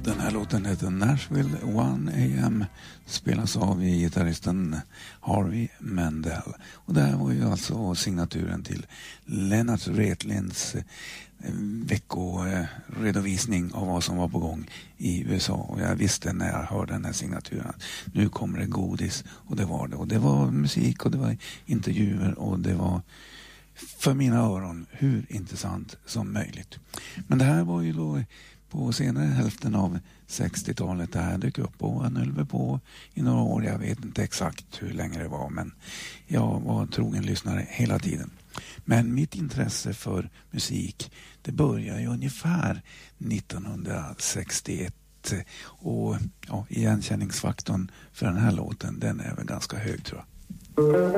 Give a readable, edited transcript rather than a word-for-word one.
Den här låten heter Nashville 1 AM, spelas av gitarristen Harvey Mandel. Och det här var ju alltså signaturen till Lennart Wretlinds veckoredovisning av vad som var på gång i USA. Och jag visste när jag hörde den här signaturen att nu kommer det godis, och det var det. Och det var musik och det var intervjuer och det var för mina öron hur intressant som möjligt. Men det här var ju då på senare hälften av 60-talet. Det här dök upp och han höll på i några år. Jag vet inte exakt hur länge det var, men jag var trogen lyssnare hela tiden. Men mitt intresse för musik, det började ju ungefär 1961. Och ja, igenkänningsfaktorn för den här låten, den är väl ganska hög, tror jag.